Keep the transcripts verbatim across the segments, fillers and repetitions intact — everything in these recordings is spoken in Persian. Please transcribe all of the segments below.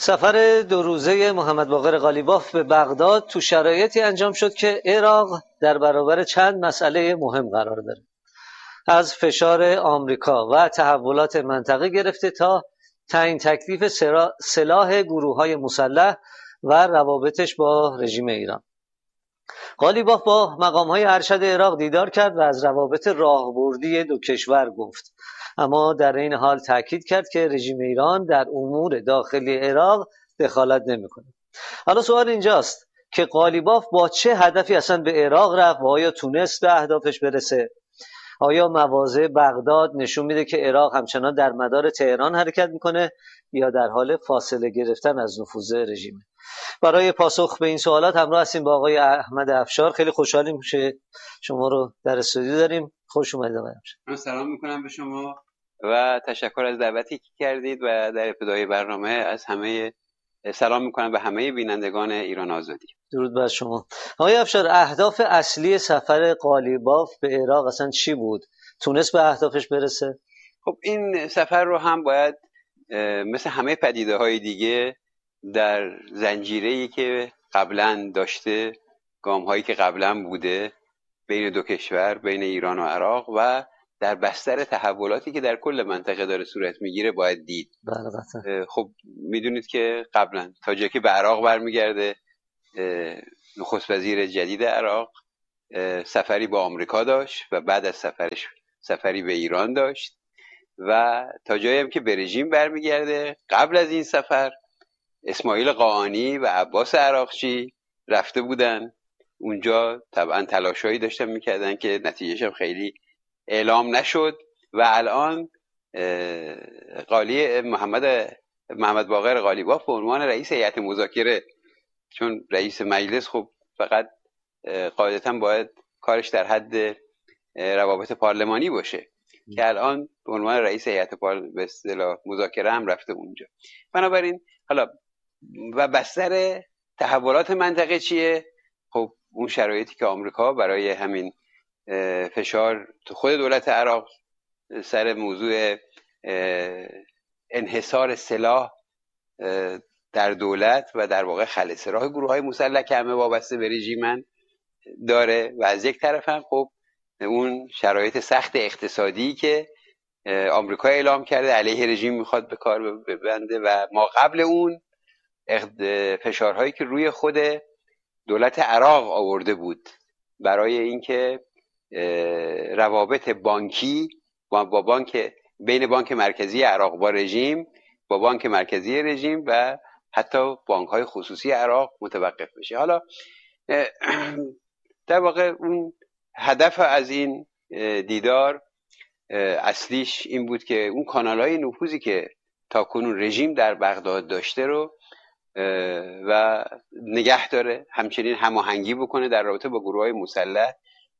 سفر دو روزه محمد باقر قالیباف به بغداد تو شرایطی انجام شد که عراق در برابر چند مسئله مهم قرار داره. از فشار آمریکا و تحولات منطقه گرفته تا تعیین تکلیف سلاح گروه‌های مسلح و روابطش با رژیم ایران. قالیباف با مقام‌های ارشد عراق دیدار کرد و از روابط راهبردی دو کشور گفت، اما در این حال تاکید کرد که رژیم ایران در امور داخلی عراق دخالت نمی‌کند. حالا سوال اینجاست که قالیباف با چه هدفی اصلا به عراق رفت و آیا تونست به اهدافش برسه؟ آیا مواضع بغداد نشون میده که عراق همچنان در مدار تهران حرکت میکنه یا در حال فاصله گرفتن از نفوذ رژیم؟ برای پاسخ به این سوالات همراه هستیم با آقای احمد افشار. خیلی خوشحالیم که شما رو در استودیو داریم. خوش اومدید آقای افشار. سلام میکنم به شما و تشکر از دعوتی که کردید و در ابتدای برنامه از همه سلام میکنم به همه بینندگان ایران آزادی. درود بر شما. آقای افشار، اهداف اصلی سفر قالیباف به عراق اصلا چی بود؟ تونست به اهدافش برسه؟ خب این سفر رو هم باید مثل همه پدیده های دیگه در زنجیره‌ای که قبلا داشته، گام هایی که قبلا بوده بین دو کشور، بین ایران و عراق و در بستر تحولاتی که در کل منطقه داره صورت میگیره باید دید. بله. خب میدونید که قبلا تا جایی که به عراق برمیگرده، نخست وزیر جدید عراق سفری با آمریکا داشت و بعد از سفرش سفری به ایران داشت و تا جایی هم که به رژیم برمیگرده قبل از این سفر اسماعیل قاآنی و عباس عراقچی رفته بودن اونجا. طبعا تلاشایی داشتن میکردن که نتیجهش هم خیلی اعلام نشد و الان قالی محمد محمد باقر قالیباف به عنوان رئیس هیئت مذاکره، چون رئیس مجلس خب فقط قاعدتا باید کارش در حد روابط پارلمانی باشه که الان به عنوان رئیس هیئت به اصطلاح مذاکره هم رفته اونجا. بنابراین حالا و بستر تحولات منطقه چیه؟ خب اون شرایطی که آمریکا برای همین فشار تو خود دولت عراق سر موضوع انحصار سلاح در دولت و در واقع خلع راه گروه‌های مسلح که همه وابسته به رژیمن داره و از یک طرف هم خب اون شرایط سخت اقتصادی که آمریکا اعلام کرده علیه رژیم میخواد به کار ببنده و ما قبل اون فشارهایی که روی خود دولت عراق آورده بود برای اینکه روابط بانکی با بانک بین بانک مرکزی عراق با رژیم، با بانک مرکزی رژیم و حتی بانک‌های خصوصی عراق متوقف بشه. حالا در واقع اون هدف از این دیدار اصلیش این بود که اون کانال‌های نفوذی که تاکنون رژیم در بغداد داشته رو و نگه داره، همچنین هماهنگی بکنه در رابطه با گروه‌های مسلح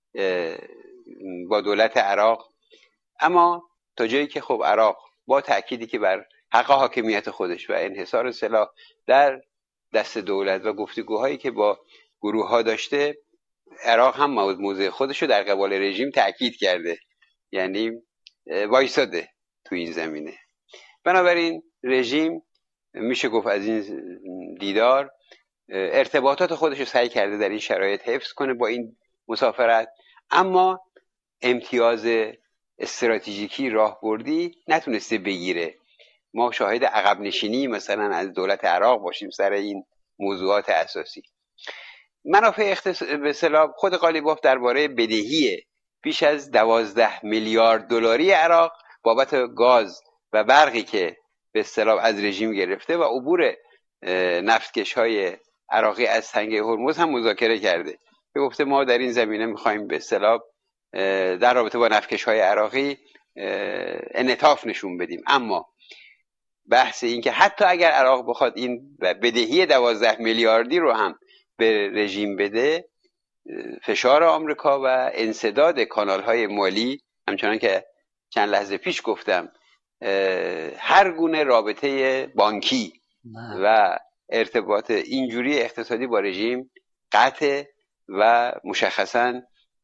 با دولت عراق. اما تا جایی که خب عراق با تأکیدی که بر حق حاکمیت خودش و انحصار سلاح در دست دولت و گفتگوهایی که با گروه‌ها داشته، عراق هم موضع خودش رو در قبال رژیم تأکید کرده، یعنی وایساده تو این زمینه. بنابراین رژیم میشه گفت از این دیدار ارتباطات خودش رو سعی کرده در این شرایط حفظ کنه با این مسافرت، اما امتیاز استراتژیکی راهبردی نتونسته بگیره. ما شاهد عقب نشینی مثلا از دولت عراق باشیم سر این موضوعات اساسی. منافع اختص... به اصطلاح خود قالیباف درباره بدهی بیش از دوازده میلیارد دلاری عراق بابت گاز و برقی که به اصطلاح از رژیم گرفته و عبور نفتکش‌های عراقی از تنگه هرمز هم مذاکره کرده. به گفته ما در این زمینه می‌خوایم به اصطلاح در رابطه با نفتکش‌های عراقی انعطاف نشون بدیم. اما بحث این که حتی اگر عراق بخواد این بدهی دوازده میلیاردی رو هم به رژیم بده، فشار آمریکا و انسداد کانال‌های مالی، همچنان که چند لحظه پیش گفتم، هر گونه رابطه بانکی و ارتباط اینجوری اقتصادی با رژیم قطع و مشخصاً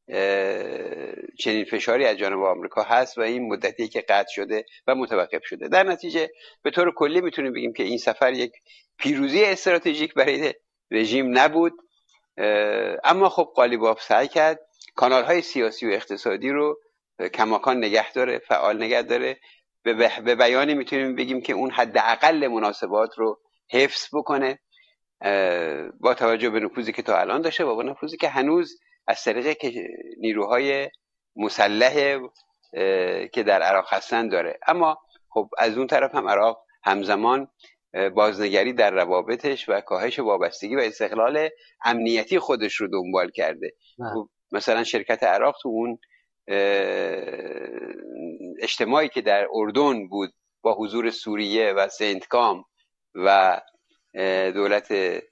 چنین فشاری از جانب آمریکا هست و این مدتی که قطع شده و متوقف شده. در نتیجه به طور کلی میتونیم بگیم که این سفر یک پیروزی استراتژیک برای رژیم نبود، اما خب قالیباف سعی کرد کانال‌های سیاسی و اقتصادی رو کماکان نگه داره، فعال نگه داره. به بیانی میتونیم بگیم که اون حداقل مناسبات رو حفظ بکنه با توجه به نفوذی که تا الان داشته و با نفوذی که هنوز از طریق نیروهای مسلح که در عراق هستن داره. اما خب از اون طرف هم عراق همزمان بازنگری در روابطش و کاهش وابستگی و استقلال امنیتی خودش رو دنبال کرده. خب مثلا شرکت عراق تو اون اجتماعی که در اردن بود با حضور سوریه و سنتکام و دولت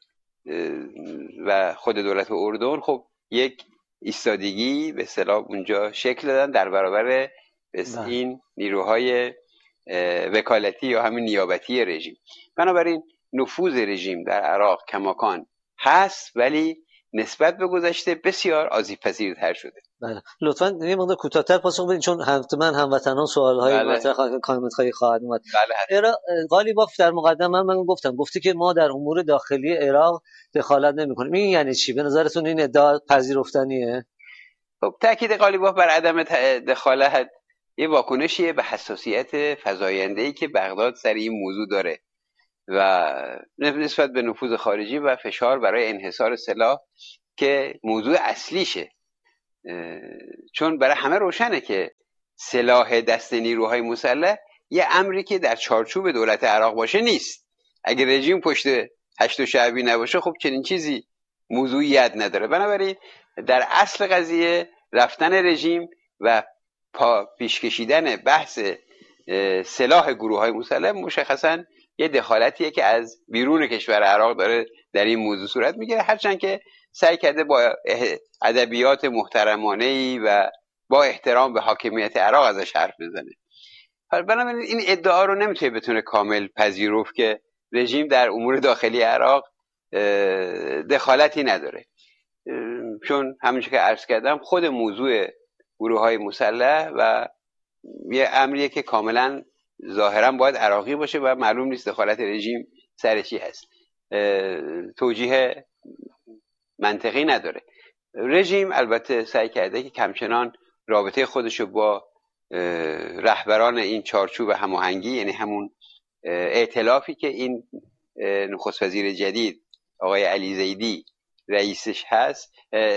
و خود دولت اردن، خب یک ایستادگی به اصطلاح اونجا شکل دادن در برابر این نیروهای وکالتی یا همین نیابتی رژیم. بنابراین نفوذ رژیم در عراق کماکان هست، ولی نسبت به گذشته بسیار آسیب پذیرتر شده. بله، لطفاً یه مقدار کوتاه‌تر پاسخ بدین چون حتما هموطنان سوال‌های بله. مطرح کامنت خواهی خواهد اومد. بله. قالیباف در مقدمه من گفتم گفتی که ما در امور داخلی عراق دخالت نمی‌کنیم. این یعنی چی؟ به نظرتون این ادعا پذیرفتنیه؟ خب تاکید قالیباف بر عدم دخالت یه واکنشیه به حساسیت فزاینده‌ای که بغداد سر این موضوع داره و نسبت به نفوذ خارجی و فشار برای انحصار سلاح که موضوع اصلیشه. چون برای همه روشنه که سلاح دست نیروهای مسلح یه امری که در چارچوب دولت عراق باشه نیست. اگه رژیم پشت هشت و شعبی نباشه خب چنین چیزی موضوعیت نداره. بنابراین در اصل قضیه رفتن رژیم و پا پیش کشیدن بحث سلاح گروه‌های مسلح مشخصاً یه دخالتیه که از بیرون کشور عراق داره در این موضوع صورت میگیره، هرچند که سعی کرده با ادبیات محترمانه‌ای و با احترام به حاکمیت عراق ازش حرف بزنه. بنابراین این ادعا رو نمیتونه بتونه کامل پذیرفت که رژیم در امور داخلی عراق دخالتی نداره، چون همونجوری که عرض کردم خود موضوع گروه‌های مسلح و یه امریه که کاملا ظاهرا باید عراقی باشه و معلوم نیست دخالت رژیم سر چی هست. توجیه منطقی نداره. رژیم البته سعی کرده که کمچنان رابطه خودشو با رهبران این چارچوب هماهنگی، یعنی همون ائتلافی که این نخست وزیر جدید آقای علی زیدی رئیسش هست،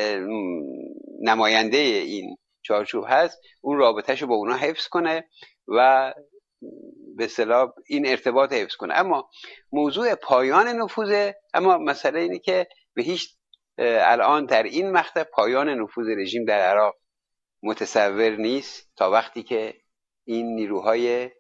نماینده این چارچوب هست، اون رابطهشو با اونا حفظ کنه و به اصطلاح این ارتباط حفظ کنه. اما موضوع پایان نفوذ، اما مسئله اینه که به هیچ الان در این مقطع پایان نفوذ رژیم در عراق متصور نیست تا وقتی که این نیروهای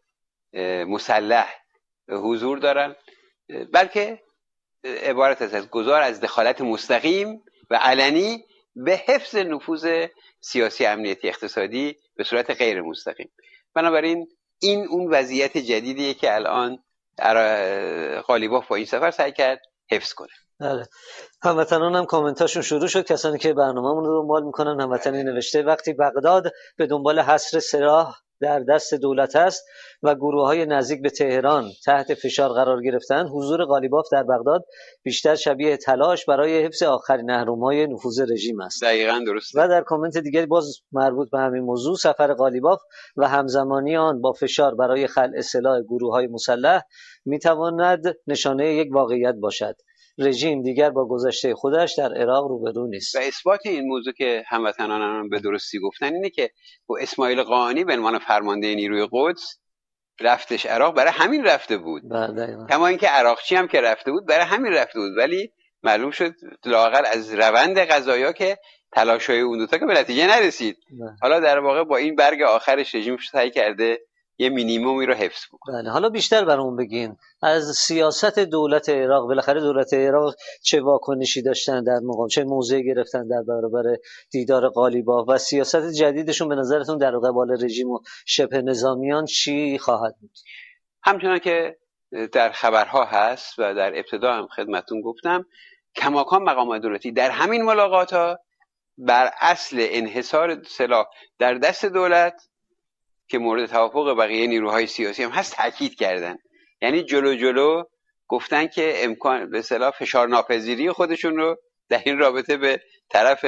مسلح حضور دارن، بلکه عبارت است از گذار از دخالت مستقیم و علنی به حفظ نفوذ سیاسی، امنیتی، اقتصادی به صورت غیر مستقیم. بنابراین این اون وضعیت جدیدیه که الان قالیباف با این سفر سعی کرد حفظ کنه. بله، هموطنان هم کامنتاشون شروع شد. کسانی که برنامه‌مون رو دنبال میکنن، هموطنی نوشته وقتی بغداد به دنبال حصر سلاح در دست دولت است و گروه‌های نزدیک به تهران تحت فشار قرار گرفتن، حضور قالیباف در بغداد بیشتر شبیه تلاش برای حفظ آخرین اهرم‌های نفوذ رژیم است. دقیقاً درسته. و در کامنت دیگری باز مربوط به همین موضوع، سفر قالیباف و همزمانی آن با فشار برای خلع سلاح گروه‌های مسلح می‌تواند نشانه یک واقعیت باشد. رژیم دیگر با گذشته خودش در عراق روبرو نیست. و اثبات این موضوع که هموطنانم به درستی گفتن اینه که با اسماعیل قاآنی به عنوان فرمانده نیروی قدس رفتش عراق برای همین رفته بود. کما اینکه عراقچی هم که رفته بود برای همین رفته بود، ولی معلوم شد لااقل از روند قضایا که تلاش‌های اون دوتا که به نتیجه نرسید. نه. حالا در واقع با این برگ آخرش رژیم سعی کرده یه مینیمومی رو حفظ بکنه. بله، حالا بیشتر برامون بگین از سیاست دولت عراق. بالاخره دولت عراق چه واکنشی داشتن در مقام، چه موضعی گرفتن در برابر دیدار قالیباف و سیاست جدیدشون به نظرتون در قبال رژیم و شبه نظامیان چی خواهد بود؟ همچنان که در خبرها هست و در ابتدا هم خدمتتون گفتم، کماکان مقامات دولتی در همین ملاقات ها بر اصل انحصار سلاح در دست دولت که مورد توافق بقیه نیروهای سیاسی هم هست تاکید کردن. یعنی جلو جلو گفتن که امکان به اصطلاح فشار ناپذیری خودشون رو در این رابطه به طرف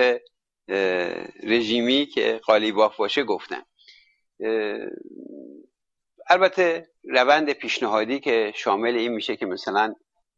رژیمی که قالیباف باشه گفتن. البته روند پیشنهادی که شامل این میشه که مثلا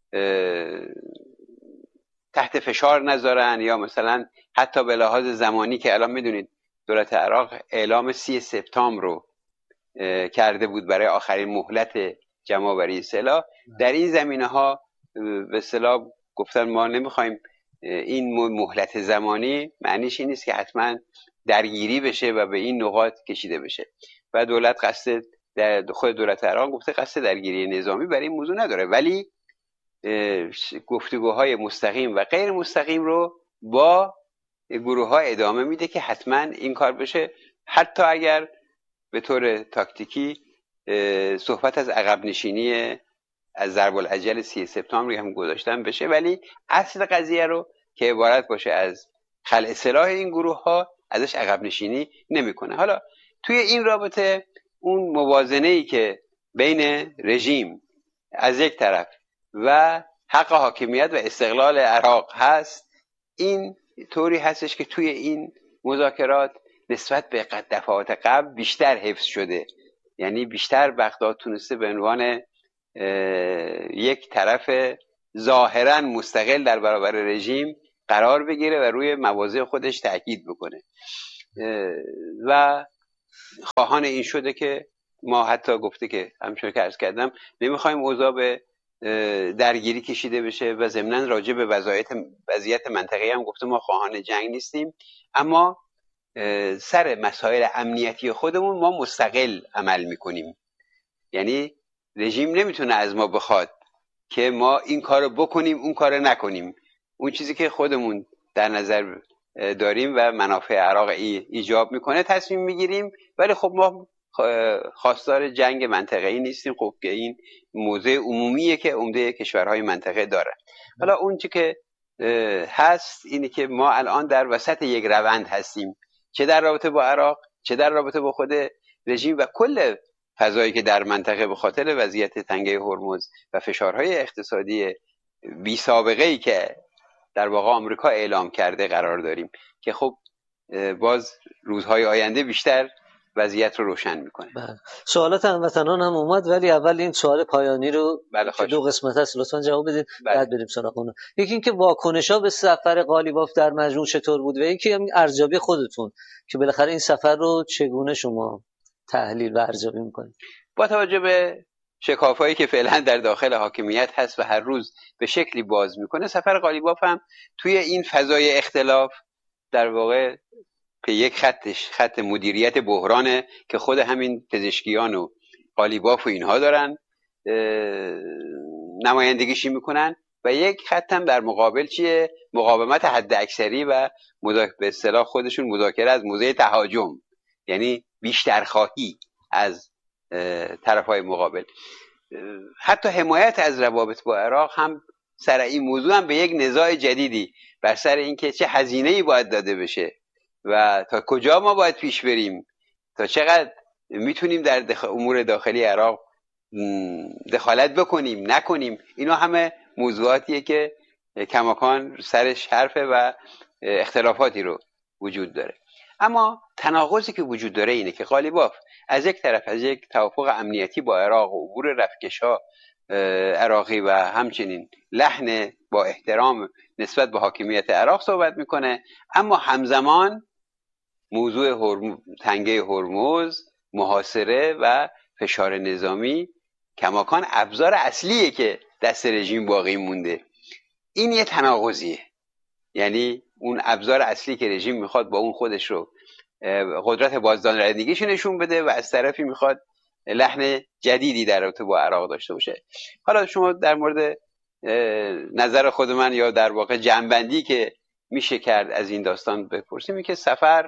تحت فشار نذارن، یا مثلا حتی به لحاظ زمانی که الان میدونید دولت عراق اعلام سی سپتامبر رو کرده بود برای آخرین مهلت جمع‌آوری سلاح، در این زمینه ها به اصطلاح گفتن ما نمیخوایم این مهلت زمانی معنیش این نیست که حتما درگیری بشه و به این نقاط کشیده بشه و دولت قصد در خود دولت عراق گفته قصد درگیری نظامی برای این موضوع نداره، ولی گفتگوهای مستقیم و غیر مستقیم رو با گروه ها ادامه میده که حتما این کار بشه، حتی اگر به طور تاکتیکی صحبت از عقب نشینی از ضرب العجل سی سپتامبر هم گذاشتن بشه، ولی اصل قضیه رو که عبارت باشه از خلع سلاح این گروه ها ازش عقب نشینی نمیکنه. حالا توی این رابطه اون موازنه‌ای که بین رژیم از یک طرف و حق حاکمیت و استقلال عراق هست، این طوری هستش که توی این مذاکرات نسبت به دفعات قبل بیشتر حفظ شده. یعنی بیشتر بغداد تونسته به عنوان یک طرف ظاهراً مستقل در برابر رژیم قرار بگیره و روی مواضع خودش تأکید بکنه و خواهان این شده که ما حتی گفته که همچون که عرض کردم نمیخوایم اوضاع به درگیری کشیده بشه و ضمناً راجع به وضعیت وضعیت منطقه‌ای هم گفته ما خواهان جنگ نیستیم، اما سر مسائل امنیتی خودمون ما مستقل عمل میکنیم. یعنی رژیم نمیتونه از ما بخواد که ما این کارو بکنیم اون کارو نکنیم. اون چیزی که خودمون در نظر داریم و منافع عراق ایجاب میکنه تصمیم میگیریم، ولی خب ما خواستار جنگ منطقه‌ای نیستیم. خب که این موضوع عمومیه که عمده کشورهای منطقه دارن. حالا اون چی که هست اینه که ما الان در وسط یک روند هستیم، چه در رابطه با عراق چه در رابطه با خود رژیم و کل فضایی که در منطقه به خاطر وضعیت تنگه هرمز و فشارهای اقتصادی بی سابقه ای که در واقع آمریکا اعلام کرده قرار داریم که خب باز روزهای آینده بیشتر وضعیت رو روشن میکنه. بله. سوالات هموطنان هم اومد، ولی اول این سوال پایانی رو بله که دو قسمت هست لطفا جواب بدید. بله. بعد بریم سراغ اون. یکی اینکه واکنش‌ها به سفر قالیباف در مجموع چطور بود و یکی هم ارزیابی خودتون که بالاخره این سفر رو چگونه شما تحلیل و ارزیابی میکنید. با توجه به شکافایی که فعلا در داخل حاکمیت هست و هر روز به شکلی باز میکنه، سفر قالیباف هم توی این فضای اختلاف در واقع به یک خطش خط مدیریت بحرانه که خود همین پزشکیان و قالیباف و اینها دارن نمایندگیشی میکنن و یک خط هم در مقابل چیه؟ مقاومت حد اکثری و به اصطلاح خودشون مذاکره از موضع تهاجم، یعنی بیشتر خواهی از طرفهای مقابل. حتی حمایت از روابط با عراق هم سر این موضوع هم به یک نزاع جدیدی بر سر اینکه چه هزینه‌ای باید داده بشه و تا کجا ما باید پیش بریم، تا چقدر میتونیم در دخ... امور داخلی عراق دخالت بکنیم نکنیم. اینا همه موضوعاتیه که کماکان سرش حرفه و اختلافاتی رو وجود داره. اما تناقضی که وجود داره اینه که قالیباف از یک طرف از یک توافق امنیتی با عراق و عبور رفکش‌ها عراقی و همچنین لحن با احترام نسبت به حاکمیت عراق صحبت میکنه، اما همزمان موضوع هرم... تنگه هرمز، محاصره و فشار نظامی کماکان ابزار اصلیه که دست رژیم باقی مونده. این یه تناقضیه، یعنی اون ابزار اصلی که رژیم میخواد با اون خودش رو قدرت بازدان رندگیش نشون بده و از طرفی میخواد لحن جدیدی در رابطه با عراق داشته باشه. حالا شما در مورد نظر خود من یا در واقع جنبندی که میشه کرد از این داستان بپرسیم که سفر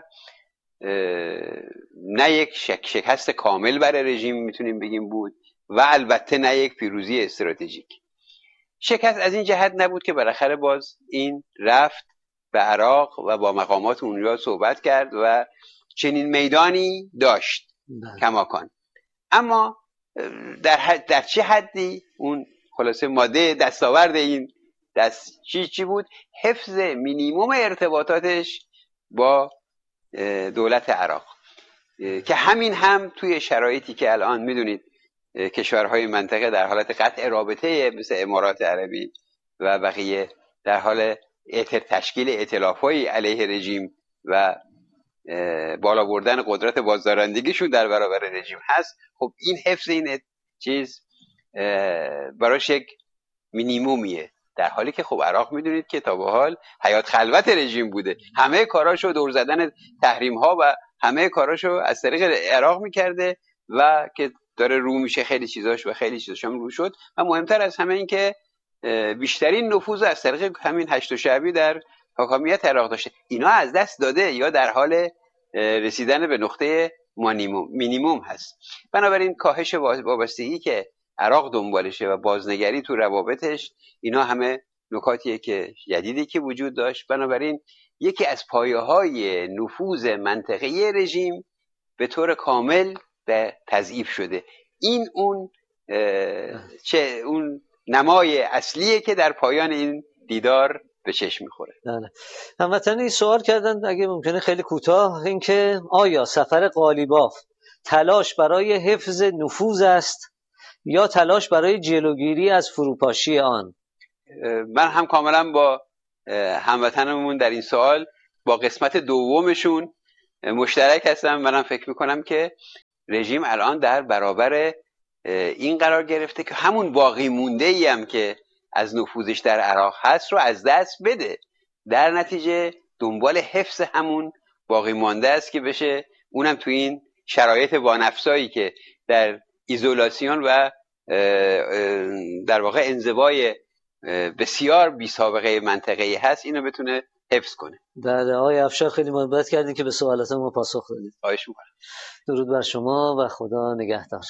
نه یک شک شکست کامل برای رژیم میتونیم بگیم بود و البته نه یک پیروزی استراتژیک. شکست از این جهت نبود که بالاخره باز این رفت به عراق و با مقامات اونجا صحبت کرد و چنین میدانی داشت کماکان. اما در, حد در چه حدی اون خلاصه ماده دستاورد این دست چی چی بود؟ حفظ مینیموم ارتباطاتش با دولت عراق، که همین هم توی شرایطی که الان میدونید کشورهای منطقه در حالت قطع رابطه مثل امارات عربی و بقیه در حال تشکیل ائتلاف‌های علیه رژیم و بالا بردن قدرت بازدارندگیشون در برابر رژیم هست، خب این حفظ این چیز براش یک مینیمومیه، در حالی که خب عراق میدونید که تا به حال حیات خلوت رژیم بوده، همه کاراشو دور زدن تحریم ها و همه کاراشو از طریق عراق میکرده و که داره رو میشه خیلی چیزاش و خیلی چیزاش هم رو شد و مهمتر از همه این که بیشترین نفوذ از طریق همین هشت شعبی در حاکمیت عراق داشته. اینا از دست داده یا در حال رسیدن به نقطه مینیموم هست. بنابراین کاهش وابستگی که عراق دنبالشه و بازنگری تو روابطش، اینا همه نکاتیه که جدیدی که وجود داشت. بنابراین یکی از پایه‌های نفوذ منطقه‌ای رژیم به طور کامل به تضعیف شده. این اون چه اون نمای اصلیه که در پایان این دیدار به چشم میخوره. بله. هموطنی سوال کردن اگه ممکنه خیلی کوتاه، اینکه آیا سفر قالیباف تلاش برای حفظ نفوذ است یا تلاش برای جلوگیری از فروپاشی آن؟ من هم کاملا با هموطنمون در این سوال با قسمت دومشون مشترک هستم. منم فکر میکنم که رژیم الان در برابر این قرار گرفته که همون باقی مونده ای هم که از نفوذش در عراق هست رو از دست بده، در نتیجه دنبال حفظ همون باقی مانده است که بشه اونم تو این شرایط وانفسایی که در ایزولاسیون و در واقع انزوای بسیار بی سابقه منطقه‌ای هست اینو بتونه حفظ کنه. بله آقای افشار خیلی محبت کردین که به سوالات ما پاسخ دادید. خواهش می‌کنم. درود بر شما و خدا نگهدار.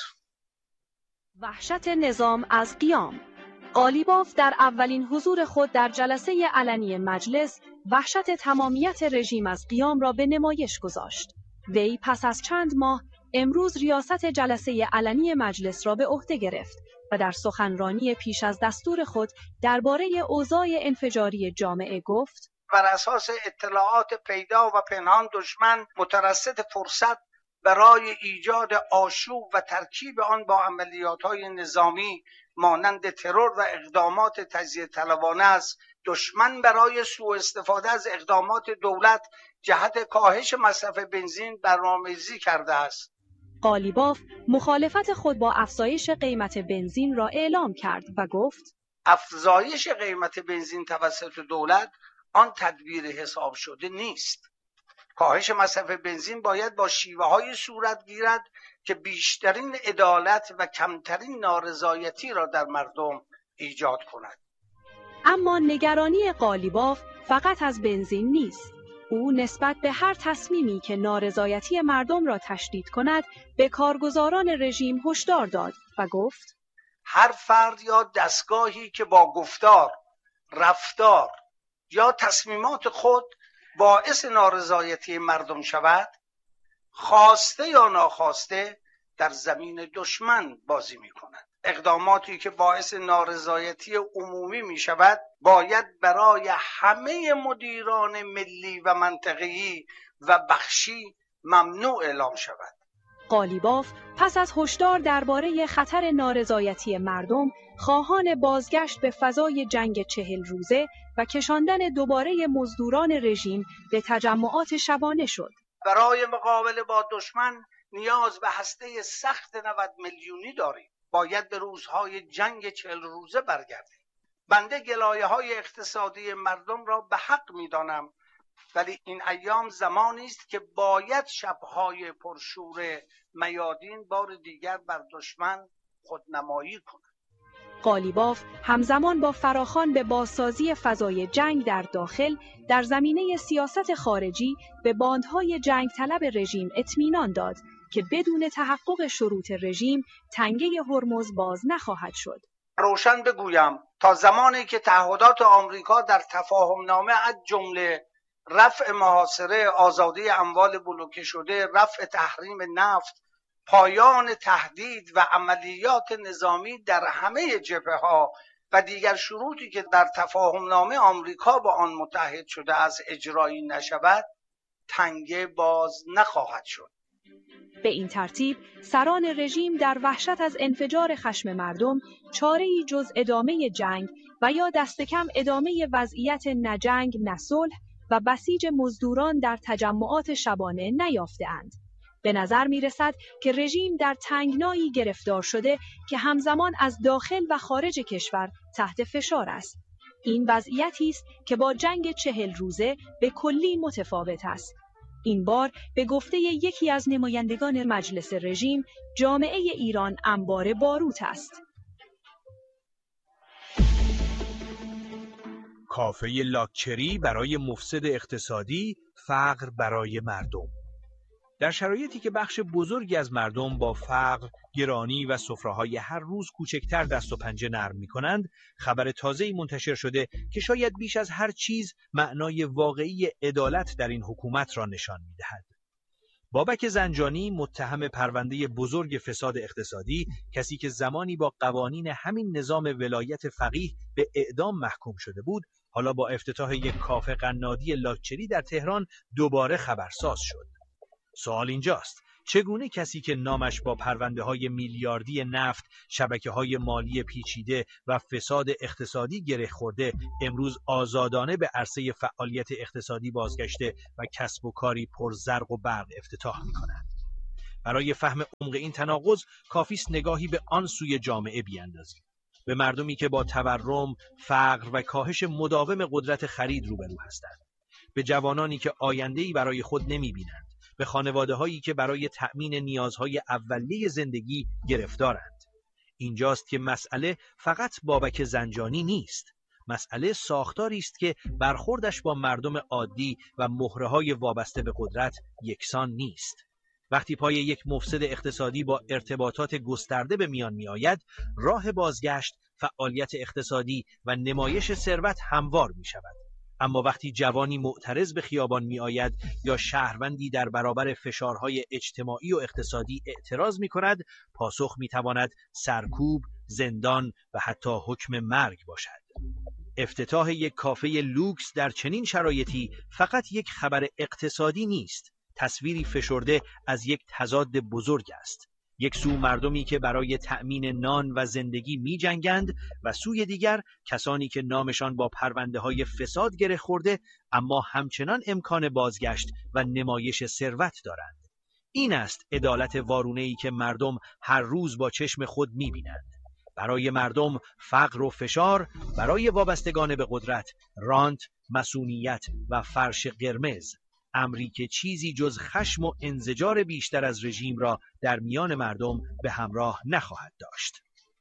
وحشت نظام از قیام. قالیباف در اولین حضور خود در جلسه علنی مجلس وحشت تمامیت رژیم از قیام را به نمایش گذاشت. وی پس از چند ماه امروز ریاست جلسه علنی مجلس را به عهده گرفت و در سخنرانی پیش از دستور خود درباره اوضاع انفجاری جامعه گفت: بر اساس اطلاعات پیدا و پنهان دشمن مترصد فرصت برای ایجاد آشوب و ترکیب آن با عملیات‌های نظامی مانند ترور و اقدامات تجزیه طلبانه است. دشمن برای سوء استفاده از اقدامات دولت جهت کاهش مصرف بنزین برنامه‌ریزی کرده است. قالیباف مخالفت خود با افزایش قیمت بنزین را اعلام کرد و گفت: افزایش قیمت بنزین توسط دولت آن تدبیر حساب شده نیست. کاهش مصرف بنزین باید با شیوه‌های صورت گیرد که بیشترین عدالت و کمترین نارضایتی را در مردم ایجاد کند. اما نگرانی قالیباف فقط از بنزین نیست. او نسبت به هر تصمیمی که نارضایتی مردم را تشدید کند به کارگزاران رژیم هشدار داد و گفت: هر فرد یا دستگاهی که با گفتار، رفتار یا تصمیمات خود باعث نارضایتی مردم شود، خواسته یا ناخواسته در زمین دشمن بازی می کند. اقداماتی که باعث نارضایتی عمومی می شود باید برای همه مدیران ملی و منطقه‌ای و بخشی ممنوع اعلام شود. قالیباف پس از هشدار درباره خطر نارضایتی مردم، خواهان بازگشت به فضای جنگ چهل روزه و کشاندن دوباره مزدوران رژیم به تجمعات شبانه شد. برای مقابله با دشمن نیاز به هسته سخت نود میلیونی داریم. باید به روزهای جنگ چهل روزه برگردیم. بنده گلایه‌های اقتصادی مردم را به حق می‌دانم، ولی این ایام زمانی است که باید شب‌های پرشور میادین بار دیگر بر دشمن خودنمایی کند. قالیباف همزمان با فراخوان به بازسازی فضای جنگ در داخل در زمینه سیاست خارجی به باندهای جنگ طلب رژیم اطمینان داد که بدون تحقق شروط رژیم تنگه هرمز باز نخواهد شد. روشن بگویم تا زمانی که تعهدات آمریکا در تفاهم نامه از جمله رفع محاصره، آزادی اموال بلوکه شده، رفع تحریم نفت، پایان تهدید و عملیات نظامی در همه جبهه‌ها و دیگر شروطی که در تفاهم نامه آمریکا با آن متحد شده از اجرایی نشود، تنگه باز نخواهد شد. به این ترتیب سران رژیم در وحشت از انفجار خشم مردم چاره‌ای جز ادامه جنگ و یا دست کم ادامه وضعیت نه جنگ نه صلح و بسیج مزدوران در تجمعات شبانه نیافته‌اند. به نظر می‌رسد که رژیم در تنگنایی گرفتار شده که همزمان از داخل و خارج کشور تحت فشار است. این وضعیتی است که با جنگ چهل روزه به کلی متفاوت است. این بار به گفته یکی از نمایندگان مجلس رژیم، جامعه ایران انبار باروت است. کافه لاکچری برای مفسد اقتصادی، فقر برای مردم. در شرایطی که بخش بزرگی از مردم با فقر، گرانی و سفره‌های هر روز کوچکتر دست و پنجه نرم می‌کنند، خبر تازه‌ای منتشر شده که شاید بیش از هر چیز معنای واقعی عدالت در این حکومت را نشان می‌دهد. بابک زنجانی، متهم پرونده بزرگ فساد اقتصادی، کسی که زمانی با قوانین همین نظام ولایت فقیه به اعدام محکوم شده بود، حالا با افتتاح یک کافه قنادی لاکچری در تهران دوباره خبرساز شد. سوال اینجاست: چگونه کسی که نامش با پرونده‌های میلیاردی نفت، شبکه‌های مالی پیچیده و فساد اقتصادی گره خورده، امروز آزادانه به عرصه فعالیت اقتصادی بازگشته و کسب و کاری پر زرق و برق افتتاح می‌کند؟ برای فهم عمق این تناقض کافی است نگاهی به آن سوی جامعه بیاندازیم، به مردمی که با تورم، فقر و کاهش مداوم قدرت خرید روبرو هستند، به جوانانی که آینده‌ای برای خود نمی‌بینند، به خانواده‌هایی که برای تأمین نیازهای اولیه زندگی گرفتارند. اینجاست که مسئله فقط بابک زنجانی نیست. مسئله ساختاری است که برخوردش با مردم عادی و مهره‌های وابسته به قدرت یکسان نیست. وقتی پای یک مفسد اقتصادی با ارتباطات گسترده به میان می‌آید، راه بازگشت، فعالیت اقتصادی و نمایش ثروت هموار می‌شود. اما وقتی جوانی معترض به خیابان می آید یا شهروندی در برابر فشارهای اجتماعی و اقتصادی اعتراض می کند، پاسخ می تواند سرکوب، زندان و حتی حکم مرگ باشد. افتتاح یک کافه لوکس در چنین شرایطی فقط یک خبر اقتصادی نیست، تصویری فشرده از یک تضاد بزرگ است. یک سو مردمی که برای تأمین نان و زندگی می جنگند و سوی دیگر کسانی که نامشان با پرونده های فساد گره خورده اما همچنان امکان بازگشت و نمایش ثروت دارند. این است عدالت وارونه‌ای که مردم هر روز با چشم خود می بینند. برای مردم فقر و فشار، برای وابستگان به قدرت رانت، مسئولیت و فرش قرمز، امری که چیزی جز خشم و انزجار بیشتر از رژیم را در میان مردم به همراه نخواهد داشت.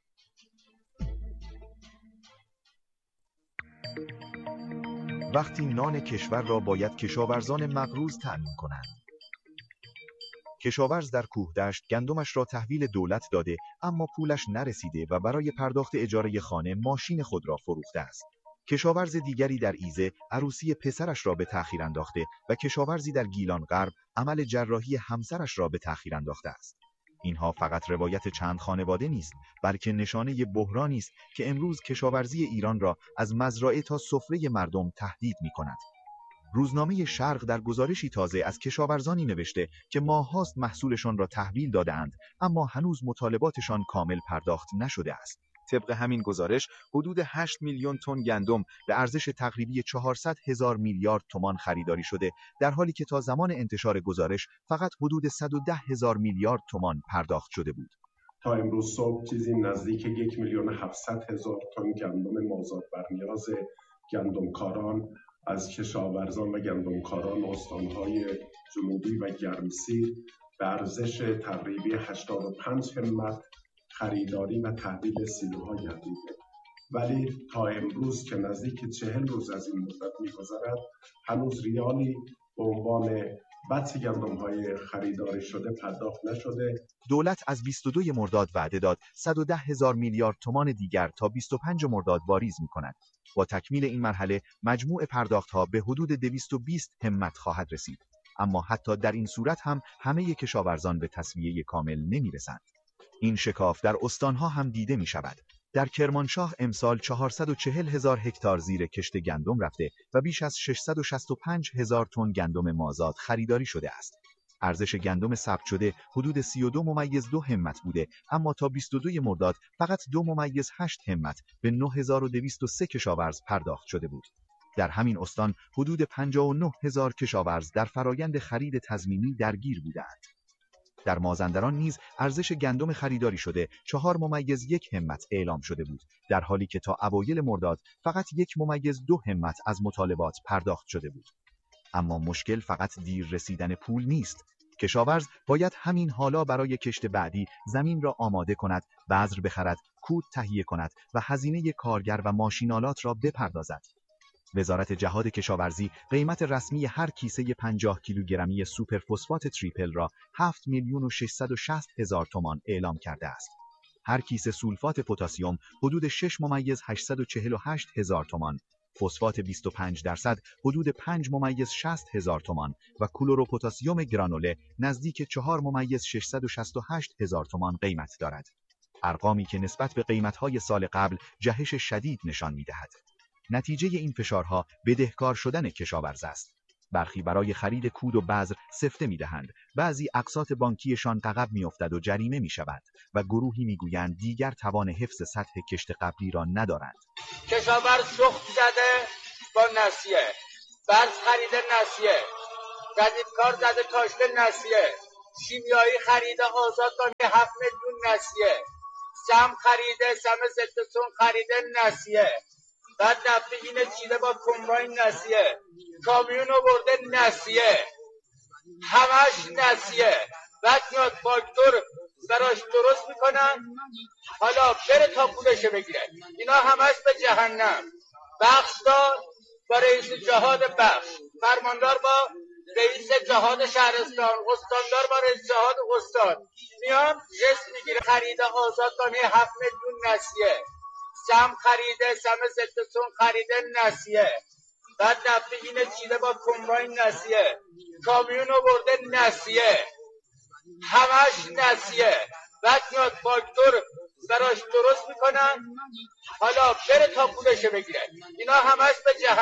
وقتی نان کشور را باید کشاورزان مغروض تأمین کنند. کشاورز در کوهدشت گندمش را تحویل دولت داده اما پولش نرسیده و برای پرداخت اجاره خانه ماشین خود را فروخته است. کشاورز دیگری در ایزه عروسی پسرش را به تأخیر انداخته و کشاورزی در گیلان غرب عمل جراحی همسرش را به تأخیر انداخته است. اینها فقط روایت چند خانواده نیست، بلکه نشانه بحرانی است که امروز کشاورزی ایران را از مزرعه تا سفره مردم تهدید می‌کند. روزنامه شرق در گزارشی تازه از کشاورزانی نوشته که ماه‌هاست محصولشان را تحویل داده‌اند اما هنوز مطالباتشان کامل پرداخت نشده است. طبق همین گزارش حدود هشت میلیون تن گندم به ارزش تقریبی چهارصد هزار میلیارد تومان خریداری شده، در حالی که تا زمان انتشار گزارش فقط حدود صد و ده هزار میلیارد تومان پرداخت شده بود. تا امروز صبح چیزی نزدیک یک میلیون هفتصد هزار تن گندم مازاد بر نیاز گندمکاران از کشاورزان و گندمکاران استانهای جنوبی و گرمسیر به ارزش تقریبی هشتاد و پنج همت خریداری و تحویل سیلوها گردیده. ولی تا امروز که نزدیک چهل روز از این مدت می‌گذرد، هنوز ریالی به عنوان بطس گندم های خریداری شده پرداخت نشده. دولت از بیست و دوم مرداد وعده داد صد و ده هزار میلیارد تومان دیگر تا بیست و پنجم مرداد واریز می‌کند. با تکمیل این مرحله مجموع پرداخت‌ها به حدود دویست و بیست همت خواهد رسید. اما حتی در این صورت هم همه کشاورزان به تسویه کامل نمی‌رسند. این شکاف در استان‌ها هم دیده می‌شود. در کرمانشاه امسال چهارصد و چهل هزار هکتار زیر کشت گندم رفته و بیش از ششصد و شصت و پنج هزار تن گندم مازاد خریداری شده است. ارزش گندم ثبت شده حدود سی و دو ممیز دو همت بوده، اما تا بیست و دوم مرداد فقط دو ممیز هشت همت به نه هزار و دویست و سه کشاورز پرداخت شده بود. در همین استان حدود پنجاه و نه هزار کشاورز در فرایند خرید تضمینی درگیر بودند. در مازندران نیز ارزش گندم خریداری شده چهار ممیز یک همت اعلام شده بود، در حالی که تا اوایل مرداد فقط یک ممیز دو همت از مطالبات پرداخت شده بود. اما مشکل فقط دیر رسیدن پول نیست. کشاورز باید همین حالا برای کشت بعدی زمین را آماده کند، بذر بخرد، کود تهیه کند و هزینه کارگر و ماشینالات را بپردازد. وزارت جهاد کشاورزی قیمت رسمی هر کیسه پنجاه کیلوگرمی سوپر فسفات تریپل را هفت میلیون و ششصد و شصت هزار تومان اعلام کرده است. هر کیسه سولفات پتاسیم حدود شش ممیز هشتصد و چهل و هشت هزار تومان، فسفات بیست و پنج درصد حدود پنج ممیز شصت هزار تومان و کلروپتاسیم گرانوله نزدیک چهار ممیز ششصد و شصت و هشت هزار تومان قیمت دارد. ارقامی که نسبت به قیمت‌های سال قبل جهش شدید نشان می‌دهد. نتیجه این فشارها بدهکار شدن کشاورز است. برخی برای خرید کود و بذر سفته می‌دهند، بعضی اقساط بانکیشان عقب می‌افتد و جریمه می‌شود و گروهی می‌گویند دیگر توان حفظ سطح کشت قبلی را ندارند. کشاورز سوخت زده با نسیه، بذر خرید نسیه، جدیدکار زده کاشت نسیه، شیمیایی خرید آزاد هفت میلیون نسیه، سم خریده، سم ضد سون خریده نسیه، بعد نفت چیده با کمباین نسیه، کامیون آورده نسیه، همش نسیه. بعد میاد فاکتور براش درست میکنن، حالا بره تا پولش بگیره. اینا همش به جهنم. بخشدار با رئیس جهاد بخش، فرماندار با رئیس جهاد شهرستان، استاندار با رئیس جهاد استان، میان جست میگیره خرید آزادانه هفت میلیون نسیه، سم خریده، سم ضد سون خریده نسیه، بعد نفت چیده با کمباین نسیه، کامیون آورده نسیه، همش نسیه. بعد میاد فاکتور براش درست میکنن، حالا بره تا پولش بگیره. اینا همش به جهنم.